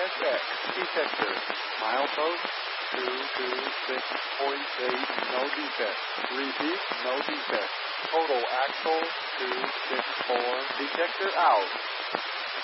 ISX detector. Milepost 226.8, no defect. Repeat, no defect. Total axle 264. Detector out.